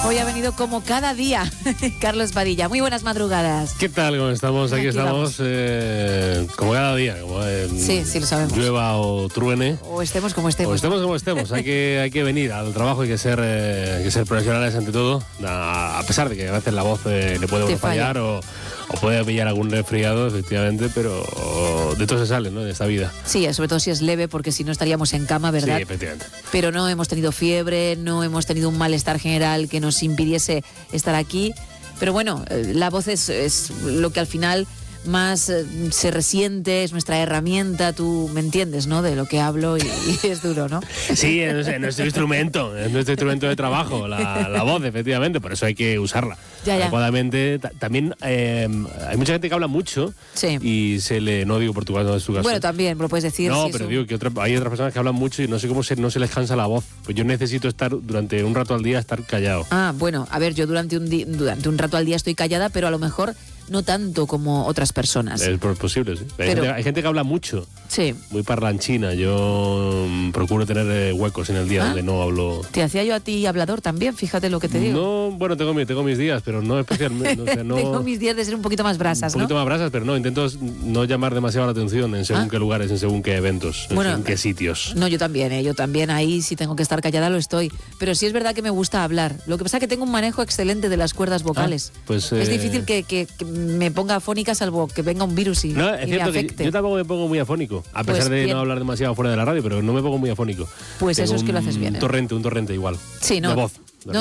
Hoy ha venido como cada día Carlos Padilla. Muy buenas madrugadas. ¿Qué tal? ¿Cómo estamos? Aquí estamos como cada día. Sí, lo sabemos. Llueva o truene. O estemos como estemos. O estemos como estemos. Hay que venir al trabajo, hay que ser profesionales ante todo. A pesar de que a veces la voz le puede fallar o puede pillar algún resfriado, efectivamente, pero de todo se sale, ¿no? De esta vida. Sí, sobre todo si es leve, porque si no estaríamos en cama, ¿verdad? Sí, efectivamente. Pero no hemos tenido fiebre, no hemos tenido un malestar general que nos impidiese estar aquí. Pero bueno, la voz es lo que al final más se resiente, es nuestra herramienta, tú me entiendes, ¿no? De lo que hablo y es duro, ¿no? Sí, es nuestro instrumento de trabajo, la voz, efectivamente, por eso hay que usarla adecuadamente. También hay mucha gente que habla mucho, sí, y no digo Portugal, no es su caso. Bueno, también, lo puedes decir. No, sí, pero digo que hay otras personas que hablan mucho y no sé cómo no se les cansa la voz. Pues yo necesito estar durante un rato al día, estar callado. Ah, bueno, a ver, yo durante un rato al día estoy callada, pero a lo mejor no tanto como otras personas. Es posible, sí. Hay gente que habla mucho. Sí. Muy parlanchina. Yo procuro tener huecos en el día donde no hablo. Te hacía yo a ti hablador también, fíjate lo que te digo. No, bueno, tengo mis días, pero no especialmente. O sea, no, tengo mis días de ser un poquito más brasas, ¿no? Un poquito más brasas, pero no, intento no llamar demasiado la atención en según qué lugares, en según qué eventos, en según qué sitios. No, yo también ahí si tengo que estar callada lo estoy. Pero sí es verdad que me gusta hablar. Lo que pasa es que tengo un manejo excelente de las cuerdas vocales. Es difícil que me ponga afónica, salvo que venga un virus y es cierto me afecte. Que yo tampoco me pongo muy afónico, a pesar de no hablar demasiado fuera de la radio, pero no me pongo muy afónico. Pues tengo eso es que lo haces bien. Un torrente igual. Sí, no. De voz.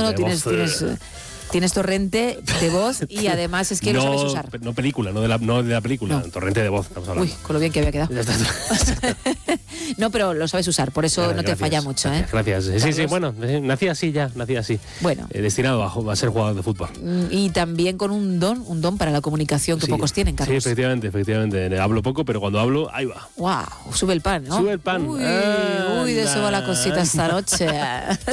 Tienes torrente de voz y además es que lo sabes usar. No película, no de la película, torrente de voz, estamos hablando. Uy, con lo bien que había quedado. No, pero lo sabes usar, por eso no te falla mucho, ¿eh? Gracias. Sí, bueno, nací así. Bueno. Destinado a ser jugador de fútbol. Y también con un don para la comunicación que pocos tienen, Carlos. Sí, efectivamente. Hablo poco, pero cuando hablo, ahí va. ¡Wow! Sube el pan, ¿no? Sube el pan. Uy, de eso va la cosita esta noche.